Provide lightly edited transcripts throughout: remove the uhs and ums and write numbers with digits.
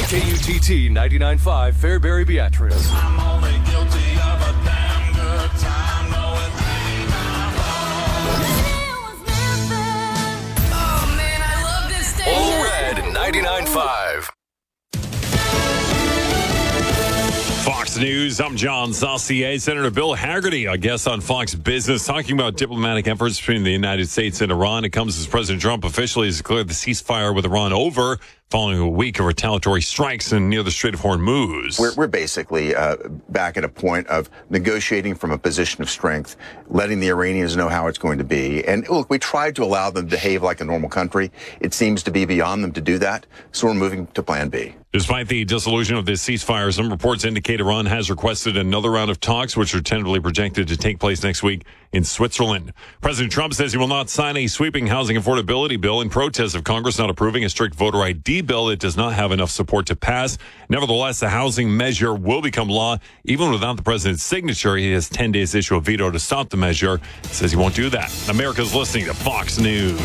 KUTT 99.5 Fairbury Beatrice. I'm only guilty of a damn good time. No, it ain't my fault. Oh man, I love this station. All Red 99.5. Fox News, I'm John Saucier. Senator Bill Haggerty, a guest on Fox Business, talking about diplomatic efforts between the United States and Iran. It comes as President Trump officially has declared the ceasefire with Iran over following a week of retaliatory strikes near the Strait of Hormuz. We're basically back at a point of negotiating from a position of strength, letting the Iranians know how it's going to be. And look, we tried to allow them to behave like a normal country. It seems to be beyond them to do that, so we're moving to Plan B. Despite the dissolution of this ceasefire, some reports indicate Iran has requested another round of talks, which are tentatively projected to take place next week in Switzerland. President Trump says he will not sign a sweeping housing affordability bill in protest of Congress not approving a strict voter ID bill that does not have enough support to pass. Nevertheless, the housing measure will become law even without the president's signature. He has 10 days to issue a veto to stop the measure. He says he won't do that. America's listening to Fox News.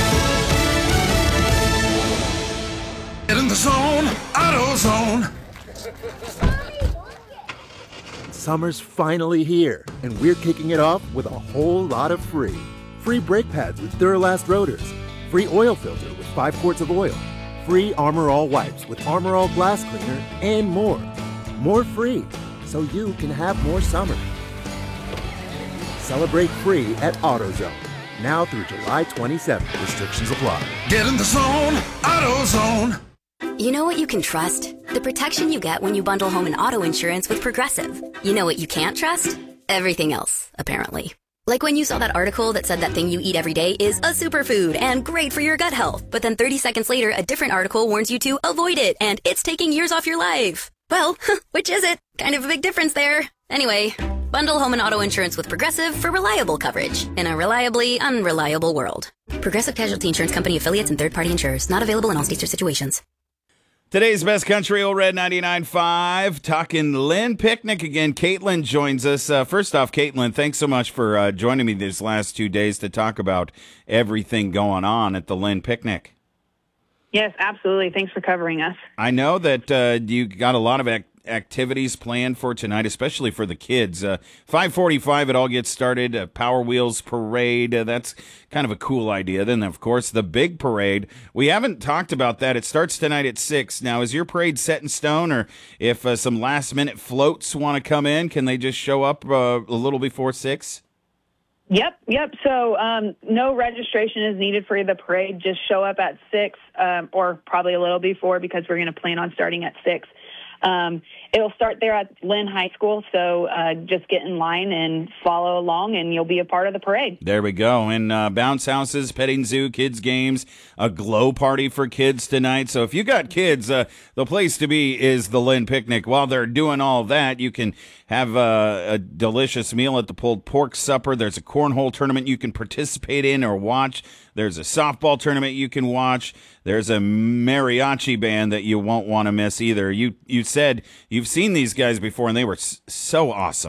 Get in the zone, AutoZone. Summer's finally here, and we're kicking it off with a whole lot of free. Free brake pads with Duralast rotors. Free oil filter with 5 quarts of oil. Free Armor All wipes with Armor All glass cleaner, and more. More free, so you can have more summer. Celebrate free at AutoZone. Now through July 27th. Restrictions apply. Get in the zone, AutoZone. You know what you can trust? The protection you get when you bundle home and auto insurance with Progressive. You know what you can't trust? Everything else, apparently. Like when you saw that article that said that thing you eat every day is a superfood and great for your gut health, but then 30 seconds later, a different article warns you to avoid it and it's taking years off your life. Well, which is it? Kind of a big difference there. Anyway, bundle home and auto insurance with Progressive for reliable coverage in a reliably unreliable world. Progressive Casualty Insurance Company affiliates and third-party insurers. Not available in all states or situations. Today's Best Country, Old Red 99.5, talking Lynn Picnic again. Caitlin joins us. First off, Caitlin, thanks so much for joining me these last 2 days to talk about everything going on at the Lynn Picnic. Yes, absolutely. Thanks for covering us. I know that you got a lot of activities planned for tonight, especially for the kids. 5:45, it all gets started. Power Wheels Parade. That's kind of a cool idea. Then, of course, the big parade. We haven't talked about that. It starts tonight at 6. Now, is your parade set in stone, or if some last-minute floats want to come in, can they just show up a little before 6? Yep. So no registration is needed for the parade. Just show up at 6 or probably a little before because we're going to plan on starting at 6. It'll start there at Lynn High School, so just get in line and follow along, and you'll be a part of the parade. There we go. And bounce houses, petting zoo, kids' games, a glow party for kids tonight. So if you got kids, the place to be is the Lynn Picnic. While they're doing all that, you can have a delicious meal at the pulled pork supper. There's a cornhole tournament you can participate in or watch. There's a softball tournament you can watch. There's a mariachi band that you won't want to miss either. You said you've seen these guys before, and they were so awesome.